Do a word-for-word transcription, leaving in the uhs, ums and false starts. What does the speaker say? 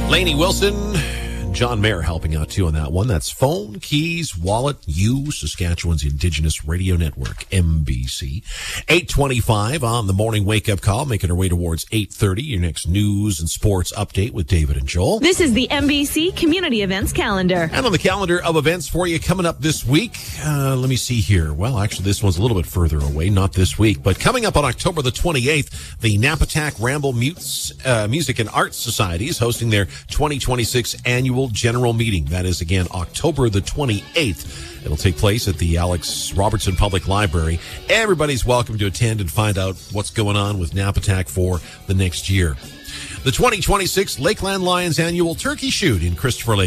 Lainey Wilson, John Mayer helping out too on that one. That's Phone, Keys, Wallet, You, Saskatchewan's Indigenous Radio Network, M B C. eight twenty-five on the morning wake-up call, making our way towards eight thirty. Your next news and sports update with David and Joel. This is the M B C Community Events Calendar. And on the calendar of events for you coming up this week, uh, let me see here. Well, actually, this one's a little bit further away, not this week, but coming up on October the twenty-eighth, the Napatak Ramble Mutes, uh, Music and Arts Society is hosting their twenty twenty-six annual general meeting. That is, again, October the twenty-eighth. It'll take place at the Alex Robertson Public Library. Everybody's welcome to attend and find out what's going on with Napatak for the next year. The twenty twenty-six Lakeland Lions annual turkey shoot in Christopher Lake